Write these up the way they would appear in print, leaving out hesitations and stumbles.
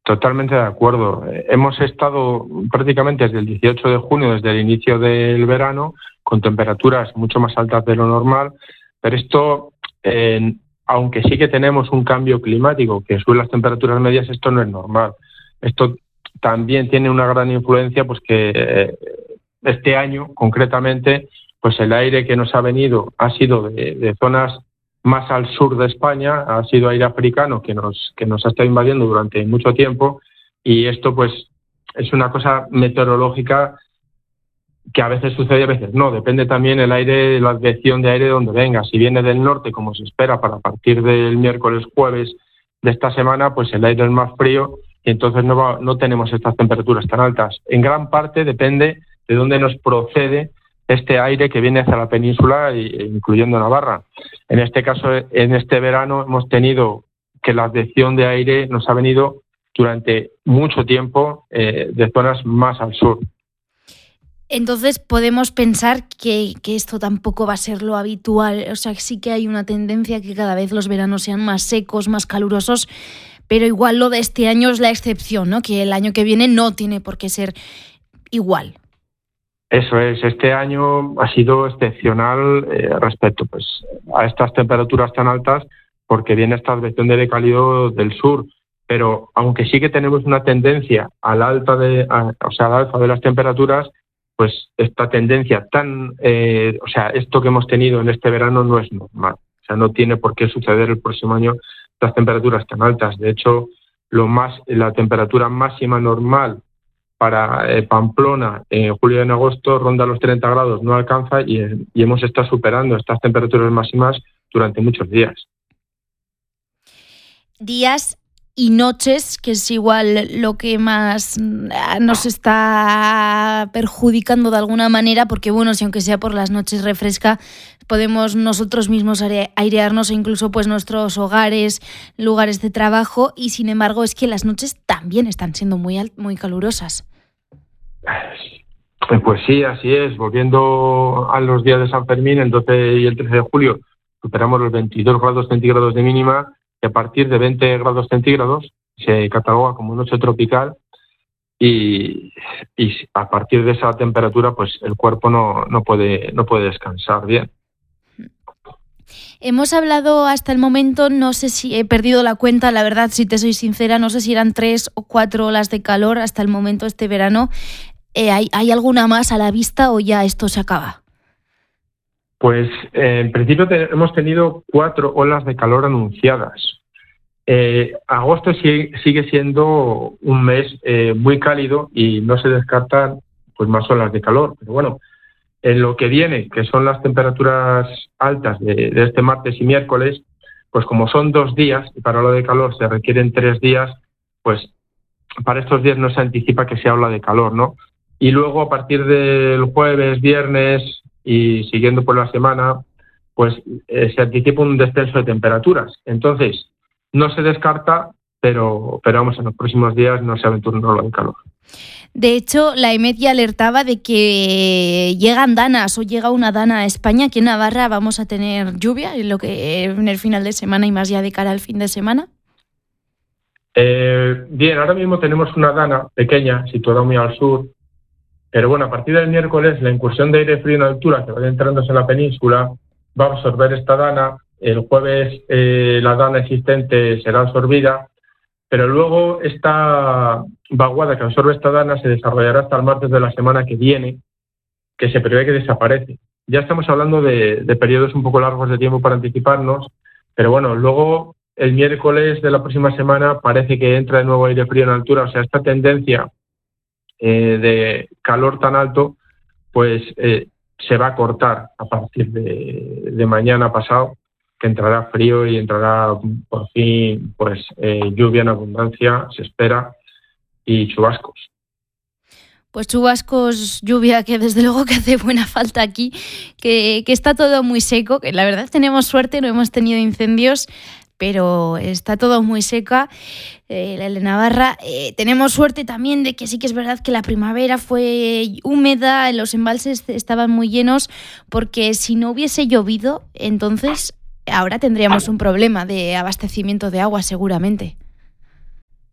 Totalmente de acuerdo. Hemos estado prácticamente desde el 18 de junio, desde el inicio del verano, con temperaturas mucho más altas de lo normal, pero esto, aunque sí que tenemos un cambio climático que sube las temperaturas medias, esto no es normal. Esto también tiene una gran influencia, pues que este año, concretamente, pues el aire que nos ha venido ha sido de zonas más al sur de España, ha sido aire africano que nos ha estado invadiendo durante mucho tiempo, y esto pues es una cosa meteorológica que a veces sucede y a veces no. Depende también el aire, la advección de aire de donde venga. Si viene del norte, como se espera para partir del miércoles, jueves de esta semana, pues el aire es más frío y entonces no tenemos estas temperaturas tan altas. En gran parte depende de dónde nos procede este aire que viene hacia la península, incluyendo Navarra. En este caso, en este verano, hemos tenido que la advección de aire nos ha venido durante mucho tiempo de zonas más al sur. Entonces podemos pensar que esto tampoco va a ser lo habitual. O sea, sí que hay una tendencia que cada vez los veranos sean más secos, más calurosos, pero igual lo de este año es la excepción, ¿no? Que el año que viene no tiene por qué ser igual. Eso es, este año ha sido excepcional respecto pues a estas temperaturas tan altas, porque viene esta advección de aire cálido del sur, pero aunque sí que tenemos una tendencia al alza de las temperaturas, pues esta tendencia esto que hemos tenido en este verano no es normal. O sea, no tiene por qué suceder el próximo año las temperaturas tan altas. De hecho, la temperatura máxima normal para Pamplona en julio y en agosto ronda los 30 grados, no alcanza, y hemos estado superando estas temperaturas máximas durante muchos días. Días y noches, que es igual lo que más nos está perjudicando de alguna manera, porque bueno, si aunque sea por las noches refresca, podemos nosotros mismos airearnos e incluso pues nuestros hogares, lugares de trabajo, y sin embargo es que las noches también están siendo muy calurosas. Pues sí, así es. Volviendo a los días de San Fermín, el 12 y el 13 de julio, superamos los 22 grados centígrados de mínima, y a partir de 20 grados centígrados se cataloga como noche tropical, y a partir de esa temperatura pues el cuerpo no puede descansar bien. Hemos hablado hasta el momento, no sé si he perdido la cuenta, la verdad, si te soy sincera, no sé si eran 3 o 4 olas de calor hasta el momento este verano. ¿Hay alguna más a la vista o ya esto se acaba? Pues en principio hemos tenido 4 olas de calor anunciadas. Agosto sigue siendo un mes muy cálido y no se descartan pues más olas de calor. Pero bueno, en lo que viene, que son las temperaturas altas de este martes y miércoles, pues como son 2 días y para ola de calor se requieren 3 días, pues para estos días no se anticipa que sea ola de calor, ¿no? Y luego a partir del jueves, viernes y siguiendo por la semana, pues se anticipa un descenso de temperaturas. Entonces, no se descarta, pero vamos, en los próximos días no se aventura una ola de calor. De hecho, la EMET ya alertaba de que llegan danas o llega una dana a España. Aquí en Navarra vamos a tener lluvia en el final de semana y más ya de cara al fin de semana. Bien, ahora mismo tenemos una dana pequeña situada muy al sur, pero bueno, a partir del miércoles la incursión de aire frío en altura que va entrándose en la península va a absorber esta dana. El jueves la dana existente será absorbida, pero luego esta vaguada que absorbe esta dana se desarrollará hasta el martes de la semana que viene, que se prevé que desaparece. Ya estamos hablando de periodos un poco largos de tiempo para anticiparnos, pero bueno, luego el miércoles de la próxima semana parece que entra de nuevo aire frío en altura. O sea, esta tendencia de calor tan alto pues se va a cortar a partir de mañana pasado, que entrará frío y entrará por fin pues lluvia en abundancia, se espera, y chubascos. Pues chubascos, lluvia, que desde luego que hace buena falta aquí, que está todo muy seco, que la verdad tenemos suerte, no hemos tenido incendios, pero está todo muy seca. La Navarra, tenemos suerte también de que sí que es verdad que la primavera fue húmeda, los embalses estaban muy llenos, porque si no hubiese llovido, entonces ahora tendríamos un problema de abastecimiento de agua seguramente.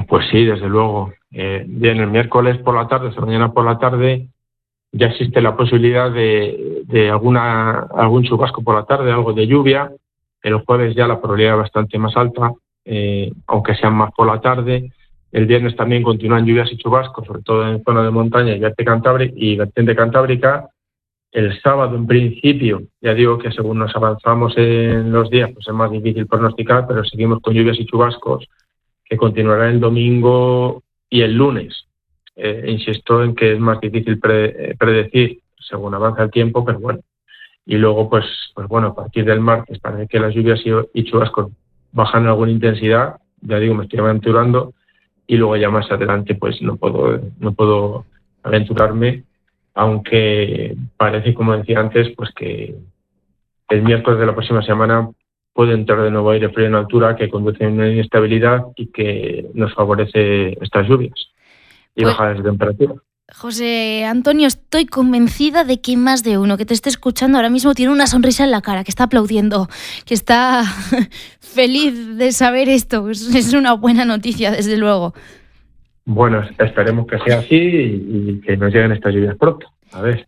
Pues sí, desde luego. Bien, el miércoles por la tarde, o mañana por la tarde, ya existe la posibilidad de algún chubasco por la tarde, algo de lluvia. El jueves ya la probabilidad es bastante más alta, aunque sean más por la tarde. El viernes también continúan lluvias y chubascos, sobre todo en zona de montaña y vertiente cantábrica. El sábado, en principio, ya digo que según nos avanzamos en los días, pues es más difícil pronosticar, pero seguimos con lluvias y chubascos que continuarán el domingo y el lunes. Insisto en que es más difícil predecir según avanza el tiempo, pero bueno. Y luego, pues bueno, a partir del martes parece que las lluvias y chubascos bajan en alguna intensidad. Ya digo, me estoy aventurando, y luego ya más adelante pues no puedo aventurarme, aunque parece, como decía antes, pues que el miércoles de la próxima semana puede entrar de nuevo aire frío en altura que conduce a una inestabilidad y que nos favorece estas lluvias y bajadas de temperatura. José Antonio, estoy convencida de que más de uno que te esté escuchando ahora mismo tiene una sonrisa en la cara, que está aplaudiendo, que está feliz de saber esto. Es una buena noticia, desde luego. Bueno, esperemos que sea así y que nos lleguen estas lluvias pronto. A ver.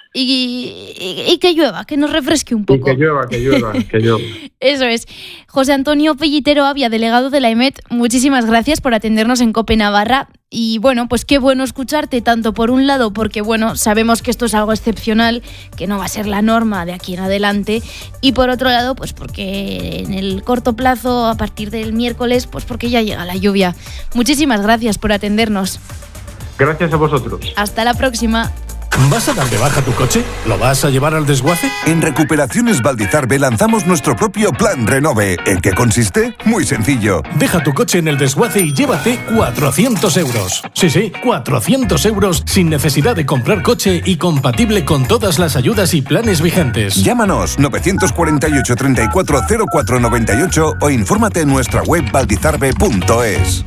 Y que llueva, que nos refresque un poco. Y que llueva. Eso es. José Antonio Pellitero Avia, delegado de la EMET, muchísimas gracias por atendernos en COPE Navarra. Y bueno, pues qué bueno escucharte, tanto por un lado, porque bueno, sabemos que esto es algo excepcional, que no va a ser la norma de aquí en adelante, y por otro lado, pues porque en el corto plazo, a partir del miércoles, pues porque ya llega la lluvia. Muchísimas gracias por atendernos. Gracias a vosotros. Hasta la próxima. ¿Vas a dar de baja tu coche? ¿Lo vas a llevar al desguace? En Recuperaciones Valdizarbe lanzamos nuestro propio Plan Renove. ¿En qué consiste? Muy sencillo. Deja tu coche en el desguace y llévate 400 euros. Sí, 400 euros sin necesidad de comprar coche y compatible con todas las ayudas y planes vigentes. Llámanos 948 34 04 98 o infórmate en nuestra web valdizarbe.es.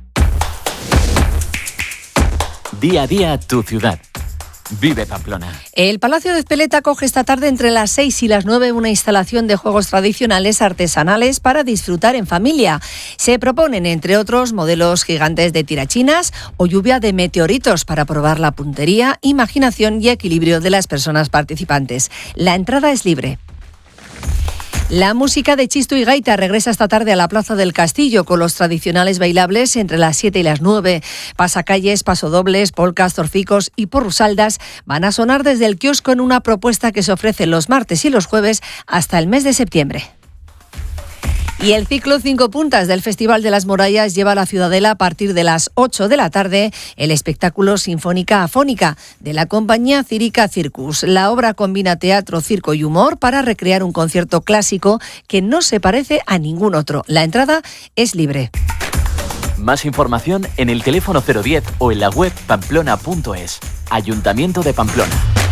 Día a día tu ciudad. Vive Pamplona. El Palacio de Ezpeleta acoge esta tarde entre las 6 y las 9 una instalación de juegos tradicionales artesanales para disfrutar en familia. Se proponen, entre otros, modelos gigantes de tirachinas o lluvia de meteoritos para probar la puntería, imaginación y equilibrio de las personas participantes. La entrada es libre. La música de Chisto y Gaita regresa esta tarde a la Plaza del Castillo con los tradicionales bailables entre las 7 y las 9. Pasacalles, pasodobles, polcas, zorficos y porrusaldas van a sonar desde el kiosco en una propuesta que se ofrece los martes y los jueves hasta el mes de septiembre. Y el ciclo 5 puntas del Festival de las Morallas lleva a la Ciudadela a partir de las 8 de la tarde el espectáculo Sinfónica Afónica de la compañía Círica Circus. La obra combina teatro, circo y humor para recrear un concierto clásico que no se parece a ningún otro. La entrada es libre. Más información en el teléfono 010 o en la web pamplona.es. Ayuntamiento de Pamplona.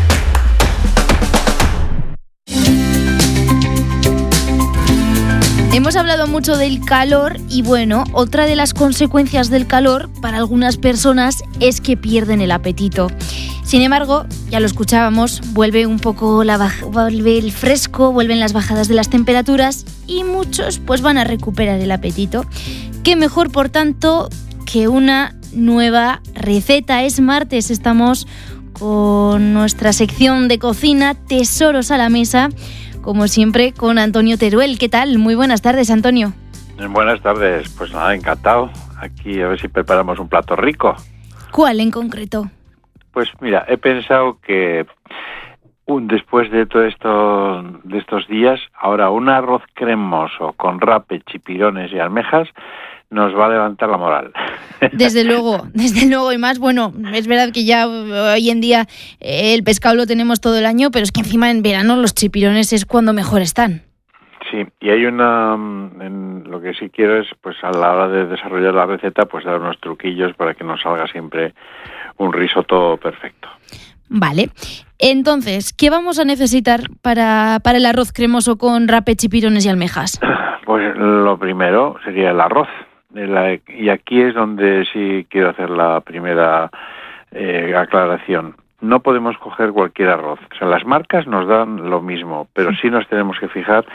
Hemos hablado mucho del calor y bueno, otra de las consecuencias del calor para algunas personas es que pierden el apetito. Sin embargo, ya lo escuchábamos, vuelve un poco vuelve el fresco, vuelven las bajadas de las temperaturas y muchos pues van a recuperar el apetito. Qué mejor, por tanto, que una nueva receta. Es martes, estamos con nuestra sección de cocina, Tesoros a la Mesa, como siempre, con Antonio Teruel. ¿Qué tal? Muy buenas tardes, Antonio. Buenas tardes. Pues nada, encantado. Aquí a ver si preparamos un plato rico. ¿Cuál en concreto? Pues mira, he pensado que después de todo esto, de estos días, ahora un arroz cremoso con rape, chipirones y almejas nos va a levantar la moral. Desde luego, y más, bueno, es verdad que ya hoy en día el pescado lo tenemos todo el año, pero es que encima en verano los chipirones es cuando mejor están. Sí, y hay lo que sí quiero es, pues a la hora de desarrollar la receta, pues dar unos truquillos para que nos salga siempre un risotto perfecto. Vale, entonces, ¿qué vamos a necesitar para el arroz cremoso con rape, chipirones y almejas? Pues lo primero sería el arroz. Y aquí es donde sí quiero hacer la primera aclaración. No podemos coger cualquier arroz. O sea, las marcas nos dan lo mismo, pero sí nos tenemos que fijar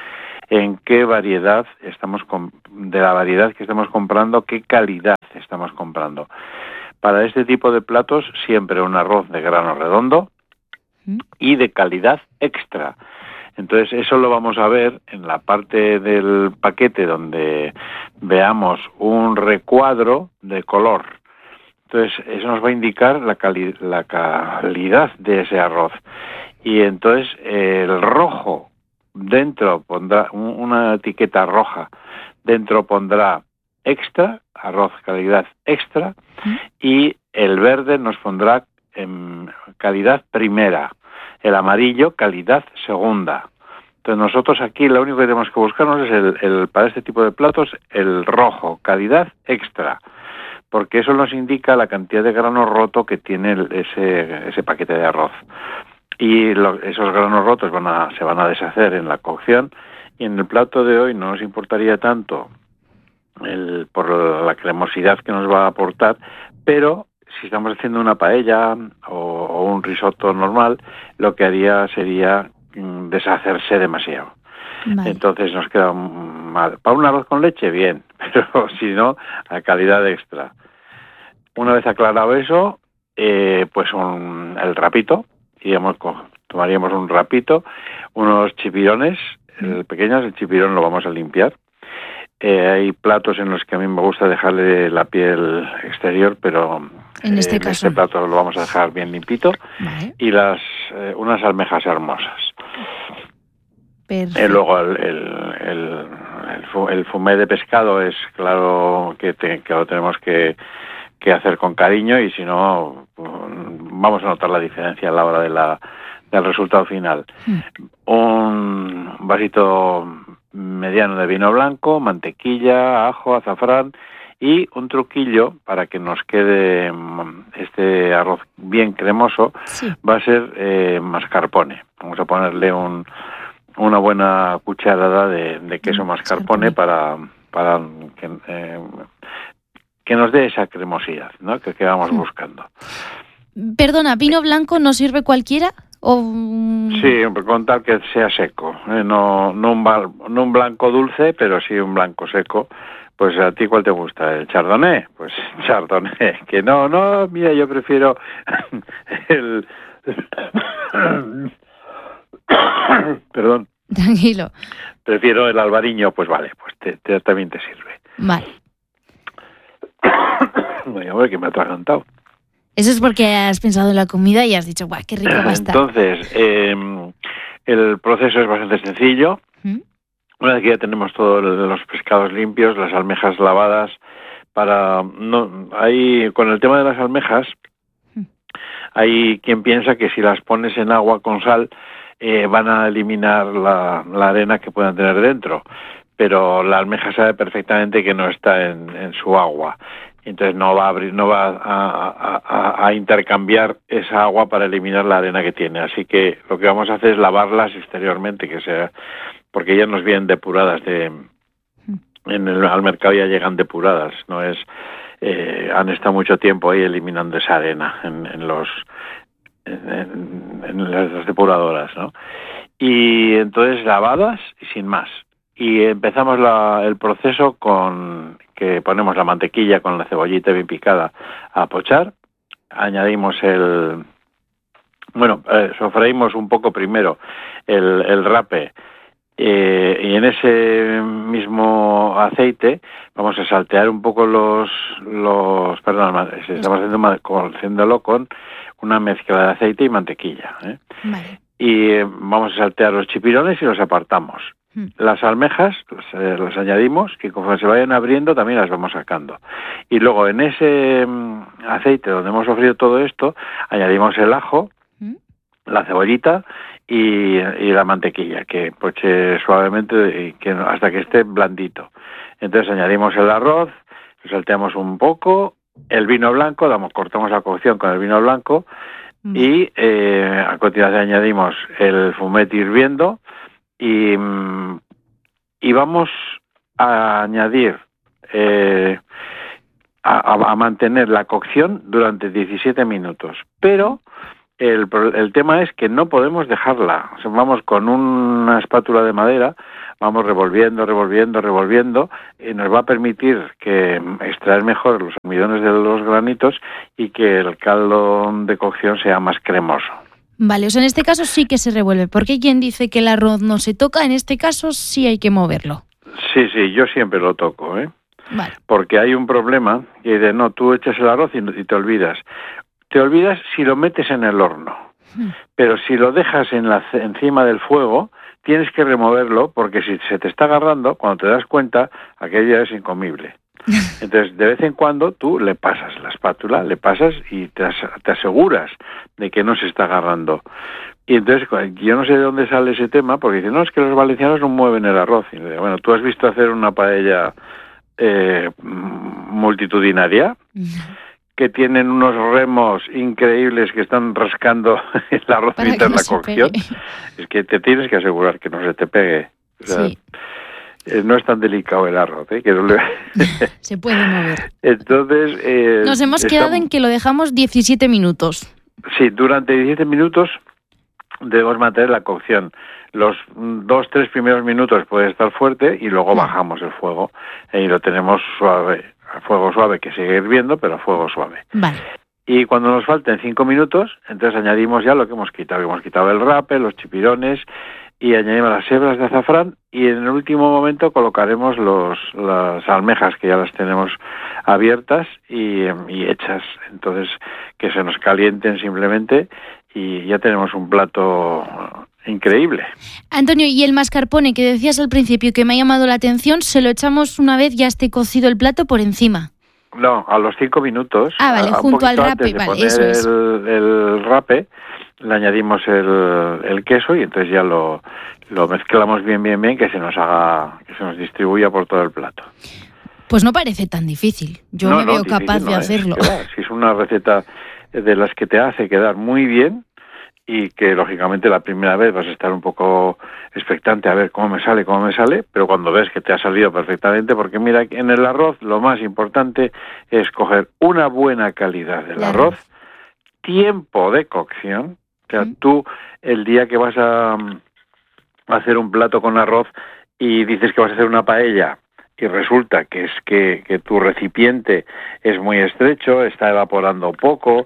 en qué variedad de la variedad que estamos comprando, qué calidad estamos comprando. Para este tipo de platos siempre un arroz de grano redondo y de calidad extra. Entonces eso lo vamos a ver en la parte del paquete donde veamos un recuadro de color. Entonces eso nos va a indicar la calidad de ese arroz. Y entonces el rojo dentro pondrá una etiqueta roja, dentro pondrá extra, arroz calidad extra, y el verde nos pondrá calidad primera, el amarillo calidad segunda. Entonces nosotros aquí lo único que tenemos que buscarnos es para este tipo de platos el rojo, calidad extra, porque eso nos indica la cantidad de grano roto que tiene ese paquete de arroz. Y esos granos rotos se van a deshacer en la cocción, y en el plato de hoy no nos importaría tanto por la cremosidad que nos va a aportar, pero si estamos haciendo una paella o un risotto normal, lo que haría sería deshacerse demasiado. Vale. Entonces nos queda mal. Para un arroz con leche, bien, pero si no, a calidad extra. Una vez aclarado eso, pues el rapito, tomaríamos un rapito, unos chipirones pequeños, el chipirón lo vamos a limpiar. Hay platos en los que a mí me gusta dejarle la piel exterior, pero en este plato lo vamos a dejar bien limpito. Vale. Y unas almejas hermosas. Luego el fumé de pescado es claro que lo tenemos que hacer con cariño, y si no vamos a notar la diferencia a la hora del resultado final. Un vasito mediano de vino blanco, mantequilla, ajo, azafrán, y un truquillo para que nos quede este arroz bien cremoso, va a ser mascarpone. Vamos a ponerle una buena cucharada de queso mascarpone para que nos dé esa cremosidad, ¿no?, que vamos buscando. Perdona, ¿vino blanco no sirve cualquiera? Sí, con tal que sea seco, no un blanco dulce, pero sí un blanco seco. Pues ¿a ti cuál te gusta? ¿El chardonnay? Pues chardonnay. Que no, mira, yo prefiero el... Perdón. Tranquilo. Prefiero el albariño, pues vale, pues también te sirve. Vale. Voy a ver que me ha atragantado. Eso es porque has pensado en la comida y has dicho, ¡guau, qué rico va a estar! Entonces, el proceso es bastante sencillo. Una vez que ya tenemos todos los pescados limpios, las almejas lavadas, con el tema de las almejas, hay quien piensa que si las pones en agua con sal, van a eliminar la arena que puedan tener dentro. Pero la almeja sabe perfectamente que no está en su agua. Entonces no va a intercambiar esa agua para eliminar la arena que tiene. Así que lo que vamos a hacer es lavarlas exteriormente, porque ya nos vienen depuradas al mercado ya llegan depuradas. No es han estado mucho tiempo ahí eliminando esa arena en las depuradoras, ¿no? Y entonces lavadas y sin más. Y empezamos el proceso con que ponemos la mantequilla con la cebollita bien picada a pochar. Añadimos sofreímos un poco primero el rape, y en ese mismo aceite vamos a saltear un poco estamos haciéndolo con una mezcla de aceite y mantequilla, Vale. Y vamos a saltear los chipirones y los apartamos. Las almejas las añadimos, que conforme se vayan abriendo también las vamos sacando. Y luego en ese aceite donde hemos sofrido todo esto, añadimos el ajo, la cebollita y la mantequilla, que poche suavemente hasta que esté blandito. Entonces añadimos el arroz, lo salteamos un poco, el vino blanco, cortamos la cocción con el vino blanco, y a continuación añadimos el fumet hirviendo, y vamos a añadir a mantener la cocción durante 17 minutos, pero El tema es que no podemos dejarla. O sea, vamos con una espátula de madera, vamos revolviendo, y nos va a permitir que extraer mejor los almidones de los granitos y que el caldo de cocción sea más cremoso. Vale, o sea, en este caso sí que se revuelve, porque hay quien dice que el arroz no se toca, en este caso sí hay que moverlo. Sí, yo siempre lo toco, Vale. Porque hay un problema, y de no, tú echas el arroz y te olvidas. Te olvidas si lo metes en el horno, pero si lo dejas encima del fuego, tienes que removerlo, porque si se te está agarrando, cuando te das cuenta, aquello ya es incomible. Entonces, de vez en cuando tú le pasas la espátula, y te aseguras de que no se está agarrando. Y entonces, yo no sé de dónde sale ese tema, porque dicen, no, es que los valencianos no mueven el arroz. Y digo, bueno, ¿tú has visto hacer una paella multitudinaria? Que tienen unos remos increíbles que están rascando el arroz mientras la cocción. Es que te tienes que asegurar que no se te pegue. O sea, sí. No es tan delicado el arroz, que no se puede mover. Entonces... nos hemos quedado en que lo dejamos 17 minutos. Sí, durante 17 minutos debemos mantener la cocción. Los 2-3 primeros minutos puede estar fuerte y luego bajamos el fuego y lo tenemos suave, a fuego suave, que sigue hirviendo, pero a fuego suave. Vale. Y cuando nos falten 5 minutos, entonces añadimos ya lo que hemos quitado. Hemos quitado el rape, los chipirones, y añadimos las hebras de azafrán, y en el último momento colocaremos las almejas, que ya las tenemos abiertas y hechas. Entonces, que se nos calienten simplemente y ya tenemos un plato increíble. Antonio, y el mascarpone que decías al principio, que me ha llamado la atención, ¿se lo echamos una vez ya esté cocido el plato por encima? No, a los 5 minutos. Ah, vale, junto al rape, vale, eso es. El rape, le añadimos el queso y entonces ya lo mezclamos bien, que se nos distribuya por todo el plato. Pues no parece tan difícil. Yo me veo capaz de hacerlo. Si es una receta de las que te hace quedar muy bien, y que lógicamente la primera vez vas a estar un poco expectante a ver cómo me sale, pero cuando ves que te ha salido perfectamente, porque mira, en el arroz lo más importante es coger una buena calidad del arroz, tiempo de cocción, o sea, tú el día que vas a hacer un plato con arroz y dices que vas a hacer una paella, y resulta que es que tu recipiente es muy estrecho, está evaporando poco,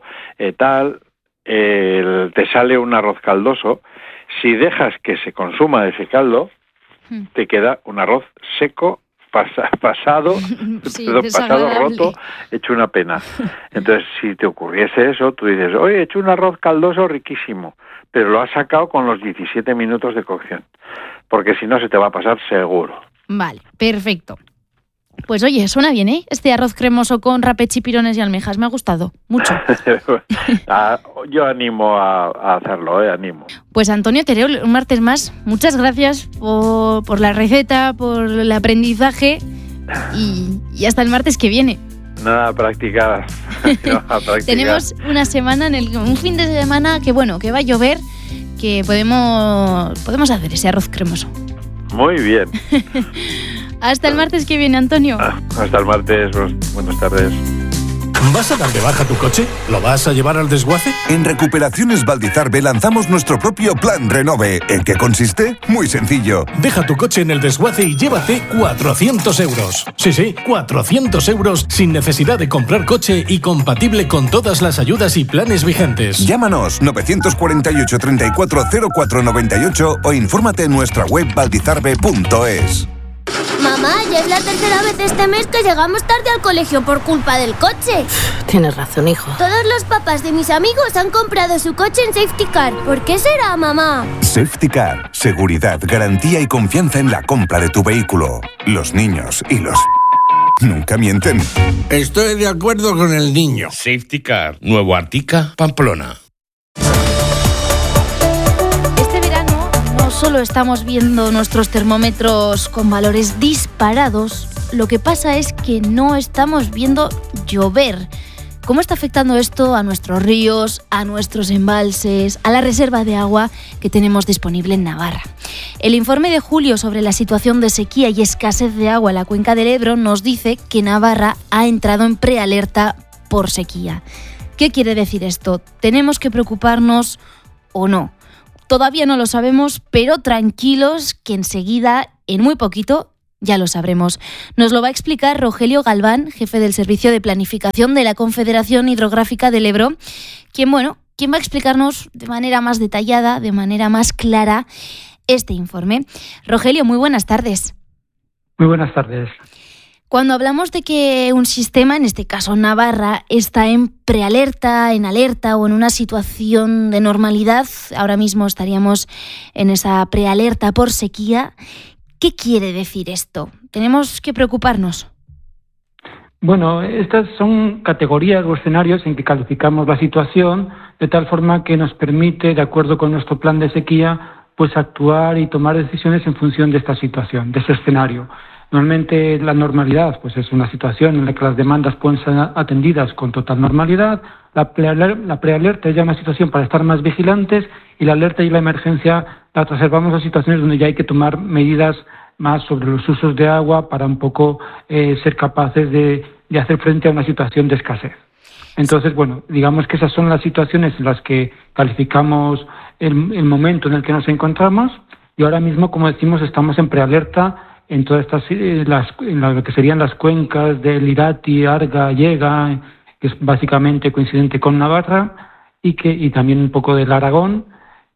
te sale un arroz caldoso. Si dejas que se consuma ese caldo, te queda un arroz seco, pasado, roto, hecho una pena. Entonces, si te ocurriese eso, tú dices, oye, he hecho un arroz caldoso riquísimo, pero lo has sacado con los 17 minutos de cocción, porque si no se te va a pasar seguro. Vale, perfecto. Pues oye, suena bien, ¿eh? Este arroz cremoso con rape, chipirones y almejas. Me ha gustado mucho. Yo animo a hacerlo, animo. Pues Antonio Tereo, un martes más. Muchas gracias por la receta, por el aprendizaje y hasta el martes que viene. Nada, a practicar. Tenemos una semana, un fin de semana que va a llover, que podemos hacer ese arroz cremoso. Muy bien. Hasta el martes que viene, Antonio. Hasta el martes. Buenas tardes. ¿Vas a dar de baja tu coche? ¿Lo vas a llevar al desguace? En Recuperaciones Valdizarbe lanzamos nuestro propio Plan Renove. ¿En qué consiste? Muy sencillo. Deja tu coche en el desguace y llévate 400 euros. Sí, 400 euros sin necesidad de comprar coche y compatible con todas las ayudas y planes vigentes. Llámanos 948 34 04 98 o infórmate en nuestra web valdizarbe.es. Mamá, ya es la tercera vez este mes que llegamos tarde al colegio por culpa del coche. Tienes razón, hijo. Todos los papás de mis amigos han comprado su coche en Safety Car. ¿Por qué será, mamá? Safety Car. Seguridad, garantía y confianza en la compra de tu vehículo. Los niños y los... nunca mienten. Estoy de acuerdo con el niño. Safety Car. Nuevo Artica, Pamplona. Solo estamos viendo nuestros termómetros con valores disparados, lo que pasa es que no estamos viendo llover. ¿Cómo está afectando esto a nuestros ríos, a nuestros embalses, a la reserva de agua que tenemos disponible en Navarra? El informe de julio sobre la situación de sequía y escasez de agua en la cuenca del Ebro nos dice que Navarra ha entrado en prealerta por sequía. ¿Qué quiere decir esto? ¿Tenemos que preocuparnos o no? Todavía no lo sabemos, pero tranquilos que enseguida, en muy poquito, ya lo sabremos. Nos lo va a explicar Rogelio Galván, jefe del Servicio de Planificación de la Confederación Hidrográfica del Ebro, quien va a explicarnos de manera más detallada, de manera más clara, este informe. Rogelio, muy buenas tardes. Muy buenas tardes. Cuando hablamos de que un sistema, en este caso Navarra, está en prealerta, en alerta o en una situación de normalidad, ahora mismo estaríamos en esa prealerta por sequía. ¿Qué quiere decir esto? ¿Tenemos que preocuparnos? Bueno, estas son categorías o escenarios en que calificamos la situación de tal forma que nos permite, de acuerdo con nuestro plan de sequía, pues actuar y tomar decisiones en función de esta situación, de ese escenario. Normalmente la normalidad pues es una situación en la que las demandas pueden ser atendidas con total normalidad. La prealerta es ya una situación para estar más vigilantes y la alerta y la emergencia la reservamos a situaciones donde ya hay que tomar medidas más sobre los usos de agua para un poco ser capaces de hacer frente a una situación de escasez. Entonces, bueno, digamos que esas son las situaciones en las que calificamos el momento en el que nos encontramos y ahora mismo, como decimos, estamos en prealerta en todas estas, en lo que serían las cuencas del Irati, Arga, Llega, que es básicamente coincidente con Navarra, y también un poco del Aragón,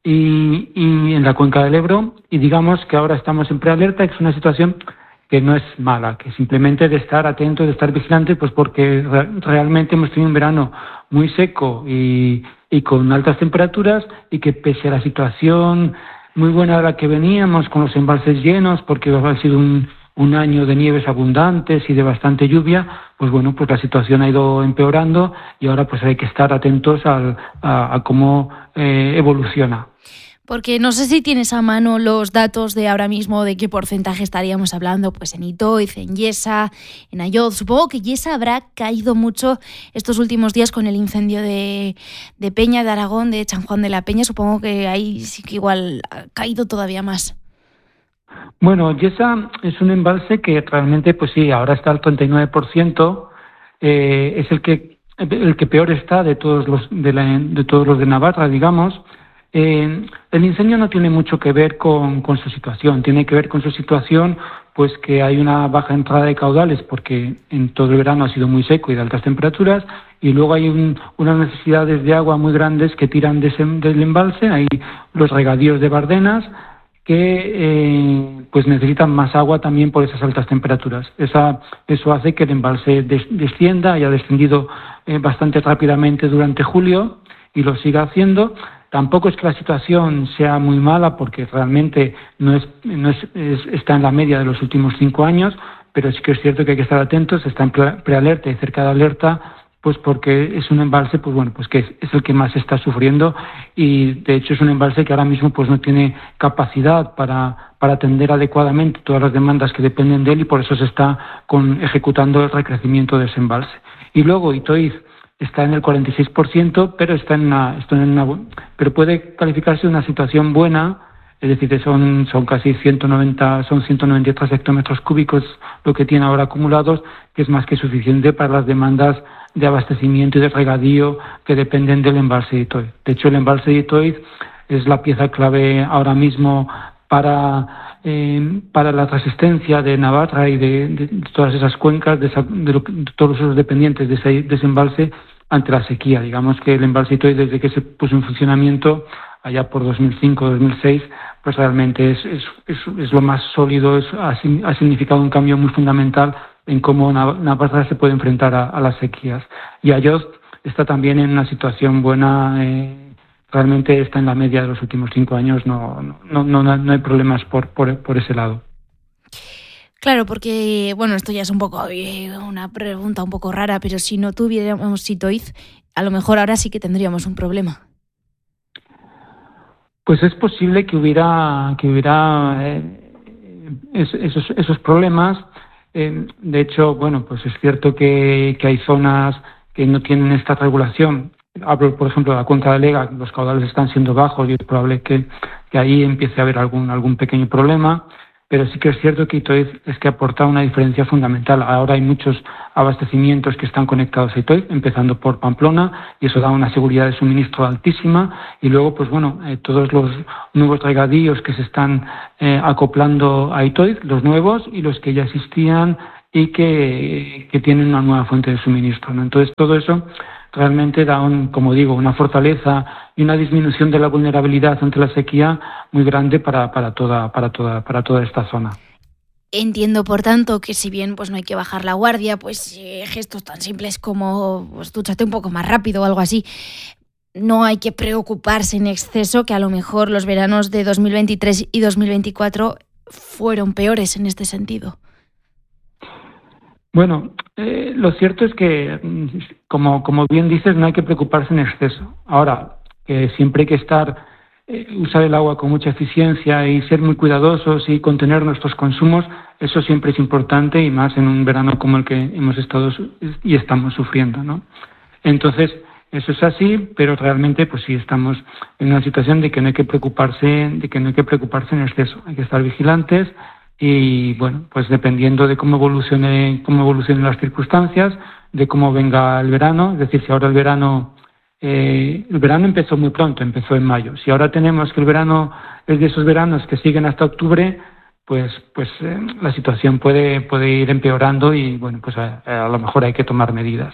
y en la cuenca del Ebro, y digamos que ahora estamos en prealerta, que es una situación que no es mala, que simplemente de estar atentos, de estar vigilantes, pues porque realmente hemos tenido un verano muy seco y con altas temperaturas, y que pese a la situación muy buena de la que veníamos, con los embalses llenos, porque ha sido un año de nieves abundantes y de bastante lluvia, pues bueno, pues la situación ha ido empeorando y ahora pues hay que estar atentos a cómo evoluciona. Porque no sé si tienes a mano los datos de ahora mismo de qué porcentaje estaríamos hablando, pues en Itoiz, en Yesa, en Ayoz. Supongo que Yesa habrá caído mucho estos últimos días con el incendio de Peña de Aragón, de San Juan de la Peña. Supongo que ahí sí que igual ha caído todavía más. Bueno, Yesa es un embalse que realmente, pues sí, ahora está al 39%, es el que peor está de todos los de Navarra, digamos. El incendio no tiene mucho que ver con su situación, tiene que ver con su situación pues que hay una baja entrada de caudales porque en todo el verano ha sido muy seco y de altas temperaturas, y luego hay unas necesidades de agua muy grandes que tiran del embalse. Hay los regadíos de Bardenas que pues necesitan más agua también por esas altas temperaturas. Eso hace que el embalse descienda, haya descendido bastante rápidamente durante julio y lo siga haciendo. Tampoco es que la situación sea muy mala porque realmente está en la media de los últimos 5 años, pero sí que es cierto que hay que estar atentos, está en prealerta y cerca de alerta, pues porque es un embalse, pues bueno, pues que es el que más está sufriendo, y de hecho es un embalse que ahora mismo pues no tiene capacidad para atender adecuadamente todas las demandas que dependen de él, y por eso se está ejecutando el recrecimiento de ese embalse. Y luego Itoiz está en el 46%, pero pero puede calificarse una situación buena, es decir, son casi 193 hectómetros cúbicos lo que tiene ahora acumulados, que es más que suficiente para las demandas de abastecimiento y de regadío que dependen del embalse de Itoiz. De hecho, el embalse de Itoiz es la pieza clave ahora mismo para la resistencia de Navarra y de todas esas cuencas, de todos los dependientes de ese embalse ante la sequía. Digamos que el embalse Itoiz, desde que se puso en funcionamiento allá por 2005-2006, pues realmente es lo más sólido, ha significado un cambio muy fundamental en cómo Navarra se puede enfrentar a las sequías. Y Ayoz está también en una situación buena, realmente está en la media de los últimos 5 años, no hay problemas por ese lado. Claro, porque, bueno, esto ya es un poco una pregunta un poco rara, pero si no tuviéramos Itoiz, a lo mejor ahora sí que tendríamos un problema. Pues es posible que hubiera esos problemas. De hecho, bueno, pues es cierto que hay zonas que no tienen esta regulación. Hablo, por ejemplo, de la cuenca de Lega, los caudales están siendo bajos y es probable que ahí empiece a haber algún pequeño problema. pero sí que es cierto que Itoiz es que aporta una diferencia fundamental. Ahora hay muchos abastecimientos que están conectados a Itoiz, empezando por Pamplona, y eso da una seguridad de suministro altísima, y luego, pues bueno, todos los nuevos regadíos que se están acoplando a Itoiz, los nuevos y los que ya existían y que tienen una nueva fuente de suministro, ¿no? Entonces, todo eso realmente da, como digo, una fortaleza y una disminución de la vulnerabilidad ante la sequía muy grande para toda esta zona. Entiendo, por tanto, que si bien pues no hay que bajar la guardia, pues gestos tan simples como pues dúchate un poco más rápido o algo así, no hay que preocuparse en exceso, que a lo mejor los veranos de 2023 y 2024 fueron peores en este sentido. Bueno, lo cierto es que, como bien dices, no hay que preocuparse en exceso. Ahora, siempre hay que usar el agua con mucha eficiencia y ser muy cuidadosos y contener nuestros consumos, eso siempre es importante, y más en un verano como el que hemos estado y estamos sufriendo, ¿no? Entonces, eso es así, pero realmente pues sí estamos en una situación de que no hay que preocuparse en exceso. Hay que estar vigilantes. Y bueno, pues dependiendo de cómo evolucionen las circunstancias, de cómo venga el verano, es decir, si ahora el verano empezó muy pronto, empezó en mayo. Si ahora tenemos que el verano es de esos veranos que siguen hasta octubre, pues la situación puede ir empeorando y bueno, pues a lo mejor hay que tomar medidas.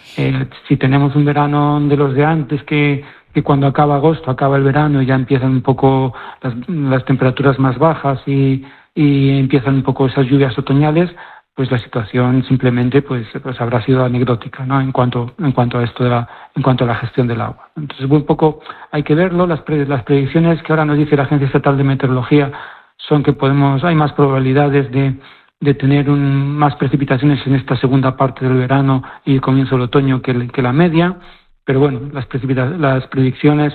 Si tenemos un verano de los de antes que cuando acaba agosto, acaba el verano y ya empiezan un poco las temperaturas más bajas y empiezan un poco esas lluvias otoñales, pues la situación simplemente pues habrá sido anecdótica, ¿no? En cuanto a esto en cuanto a la gestión del agua. Entonces, un poco hay que verlo. Las predicciones que ahora nos dice la Agencia Estatal de Meteorología son que hay más probabilidades de tener más precipitaciones en esta segunda parte del verano y el comienzo del otoño que la media, pero bueno, las predicciones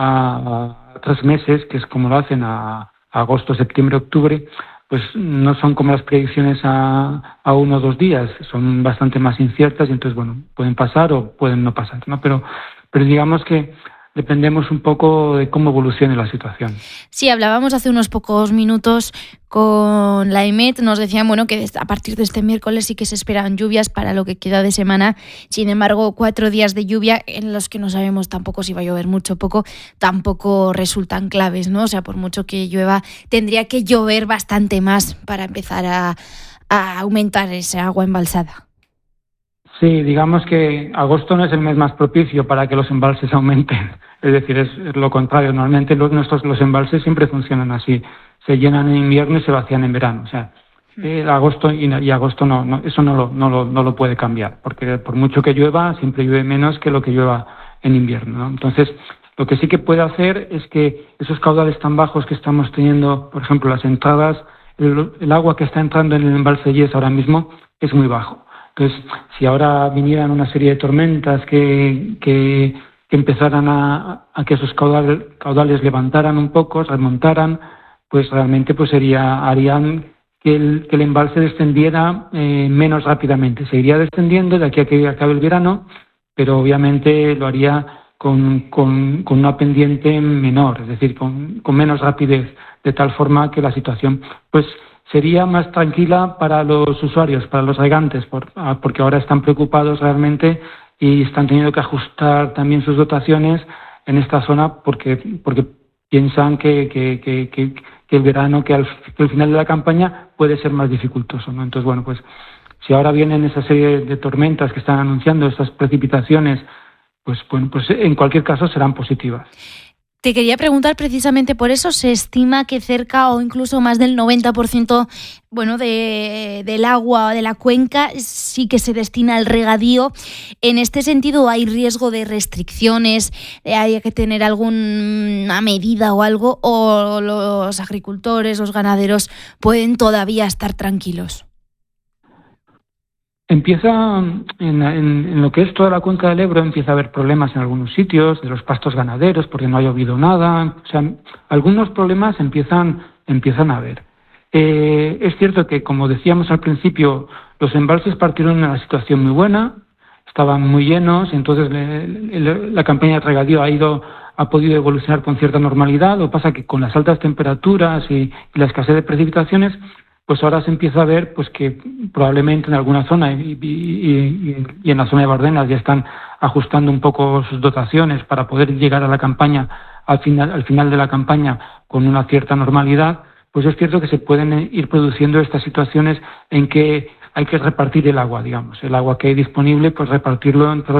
a 3 meses, que es como lo hacen a agosto, septiembre, octubre, pues no son como las predicciones a 1 o 2 días, son bastante más inciertas y entonces, bueno, pueden pasar o pueden no pasar, ¿no? Pero digamos que dependemos un poco de cómo evolucione la situación. Sí, hablábamos hace unos pocos minutos con la EMET, nos decían que a partir de este miércoles sí que se esperan lluvias para lo que queda de semana. Sin embargo, 4 días de lluvia en los que no sabemos tampoco si va a llover mucho o poco, tampoco resultan claves, ¿no? O sea, por mucho que llueva, tendría que llover bastante más para empezar a aumentar esa agua embalsada. Sí, digamos que agosto no es el mes más propicio para que los embalses aumenten. Es decir, es lo contrario. Normalmente los embalses siempre funcionan así. Se llenan en invierno y se vacían en verano. O sea, agosto y agosto no, eso no lo puede cambiar, porque por mucho que llueva, siempre llueve menos que lo que llueva en invierno, ¿no? Entonces, lo que sí que puede hacer es que esos caudales tan bajos que estamos teniendo, por ejemplo, las entradas, el agua que está entrando en el embalse Yes ahora mismo es muy bajo. Entonces, si ahora vinieran una serie de tormentas que empezaran a que esos caudales levantaran un poco, remontaran, pues realmente harían que el embalse descendiera menos rápidamente. Seguiría descendiendo de aquí a que acabe el verano, pero obviamente lo haría con una pendiente menor, es decir, con menos rapidez, de tal forma que la situación sería más tranquila para los usuarios, para los regantes, porque ahora están preocupados realmente y están teniendo que ajustar también sus dotaciones en esta zona porque piensan que el verano, que al final de la campaña puede ser más dificultoso, ¿no? Entonces, bueno, pues si ahora vienen esa serie de tormentas que están anunciando, estas precipitaciones, pues en cualquier caso serán positivas. Te quería preguntar precisamente por eso. Se estima que cerca o incluso más del 90% del agua de la cuenca sí que se destina al regadío. En este sentido, ¿hay riesgo de restricciones? ¿Hay que tener alguna medida o algo? ¿O los agricultores, los ganaderos pueden todavía estar tranquilos? Empieza en lo que es toda la cuenca del Ebro, empieza a haber problemas en algunos sitios de los pastos ganaderos porque no ha llovido nada. O sea, algunos problemas empiezan a haber. Es cierto que, como decíamos al principio, los embalses partieron en una situación muy buena, estaban muy llenos, entonces la campaña de regadío ha ido ha podido evolucionar con cierta normalidad. Lo que pasa que con las altas temperaturas y la escasez de precipitaciones, pues ahora se empieza a ver pues que probablemente en alguna zona y en la zona de Bardenas ya están ajustando un poco sus dotaciones para poder llegar a la campaña al final de la campaña con una cierta normalidad. Pues es cierto que se pueden ir produciendo estas situaciones en que hay que repartir el agua, digamos. El agua que hay disponible, pues repartirlo entre